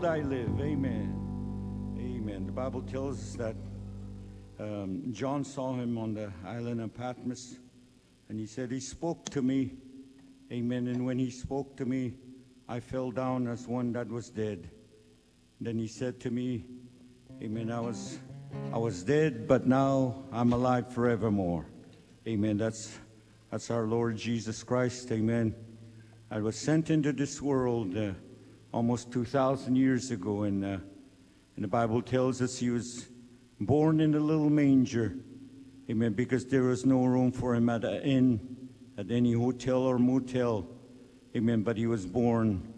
I live. Amen. Amen. The Bible tells us that John saw him on the island of Patmos, and he said, he spoke to me. Amen. And when he spoke to me, I fell down as one that was dead. Then he said to me, amen, I was dead, but now I'm alive forevermore. Amen. That's our Lord Jesus Christ. Amen. I was sent into this world almost 2,000 years ago, and the Bible tells us he was born in a little manger. Amen. Because there was no room for him at an inn, at any hotel or motel. Amen. But he was born,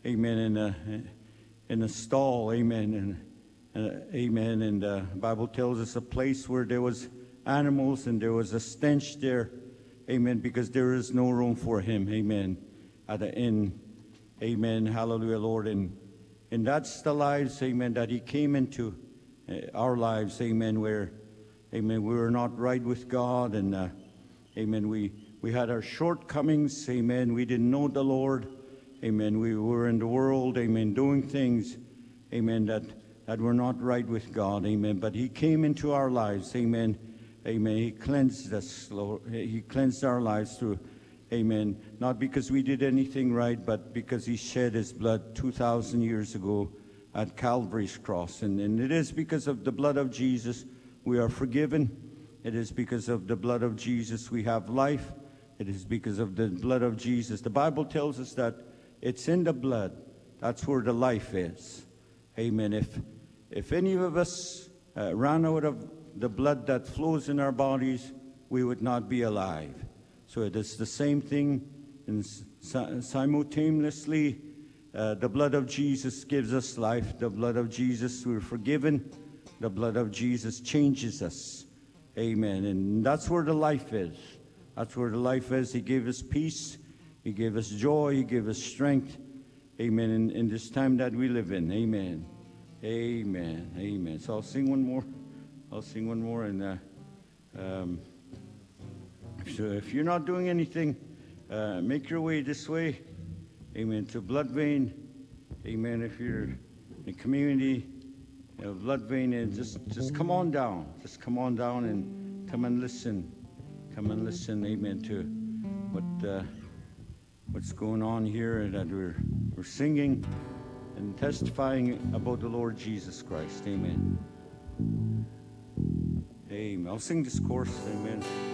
amen, in a stall. Amen. Amen. And the Bible tells us a place where there was animals and there was a stench there. Amen. Because there is no room for him. Amen. At the inn. Amen. Hallelujah, Lord. And that's the lives, amen, that he came into, our lives. Amen. Where, amen, we were not right with God. And, amen, we had our shortcomings. Amen. We didn't know the Lord. Amen. We were in the world. Amen. Doing things. Amen. That were not right with God. Amen. But he came into our lives. Amen. Amen. He cleansed us, Lord. He cleansed our lives through, amen, not because we did anything right, but because he shed his blood 2,000 years ago at Calvary's cross. And it is because of the blood of Jesus we are forgiven. It is because of the blood of Jesus we have life. It is because of the blood of Jesus. The Bible tells us that it's in the blood. That's where the life is. Amen. If any of us ran out of the blood that flows in our bodies, we would not be alive. So it is the same thing, and simultaneously, the blood of Jesus gives us life. The blood of Jesus, we're forgiven. The blood of Jesus changes us. Amen. And that's where the life is. That's where the life is. He gave us peace. He gave us joy. He gave us strength. Amen. In this time that we live in. Amen. Amen. Amen. So I'll sing one more. And so if you're not doing anything, make your way this way. Amen. To Blood Vein. Amen. If you're in the community of Blood Vein, and just come on down. Just come on down and come and listen. Come and listen. Amen. To what's going on here, that we're singing and testifying about the Lord Jesus Christ. Amen. Amen. I'll sing this chorus. Amen.